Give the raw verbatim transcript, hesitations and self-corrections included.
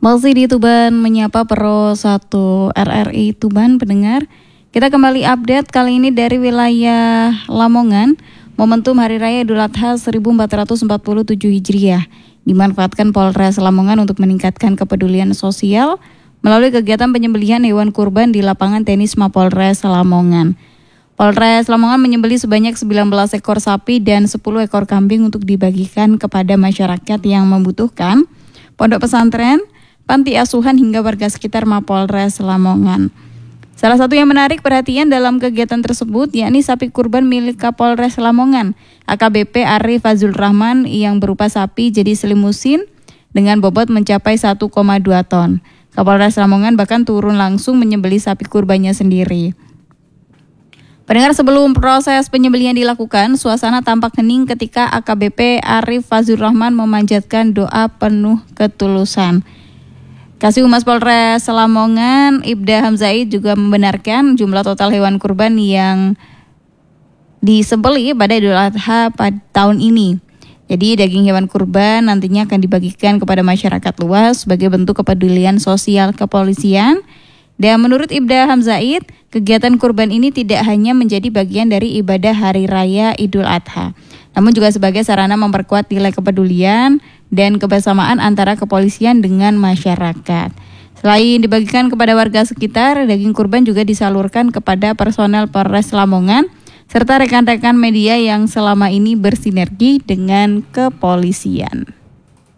Masih di Tuban menyapa Pro satu R R I Tuban pendengar. Kita kembali update kali ini dari wilayah Lamongan. Momentum Hari Raya Idul Adha seribu empat ratus empat puluh tujuh Hijriah dimanfaatkan Polres Lamongan untuk meningkatkan kepedulian sosial melalui kegiatan penyembelihan hewan kurban di lapangan tenis Mapolres Lamongan. Polres Lamongan menyembelih sebanyak sembilan belas ekor sapi dan sepuluh ekor kambing untuk dibagikan kepada masyarakat yang membutuhkan, pondok pesantren, panti asuhan hingga warga sekitar Mapolres Lamongan. Salah satu yang menarik perhatian dalam kegiatan tersebut yakni sapi kurban milik Kapolres Lamongan, A K B P Arif Fazul Rahman, yang berupa sapi jenis limusin dengan bobot mencapai satu koma dua ton. Kapolres Lamongan bahkan turun langsung menyembelih sapi kurbannya sendiri. Pendengar, sebelum proses penyembelihan dilakukan, suasana tampak hening ketika A K B P Arif Fazul Rahman memanjatkan doa penuh ketulusan. Kasih Humas Polres Lamongan, Ibda Hamzaid, juga membenarkan jumlah total hewan kurban yang disembelih pada Idul Adha pada tahun ini. Jadi daging hewan kurban nantinya akan dibagikan kepada masyarakat luas sebagai bentuk kepedulian sosial kepolisian. Dan menurut Ibda Hamzaid, kegiatan kurban ini tidak hanya menjadi bagian dari ibadah Hari Raya Idul Adha, namun juga sebagai sarana memperkuat nilai kepedulian dan kebersamaan antara kepolisian dengan masyarakat. Selain dibagikan kepada warga sekitar, daging kurban juga disalurkan kepada personel Polres Lamongan serta rekan-rekan media yang selama ini bersinergi dengan kepolisian.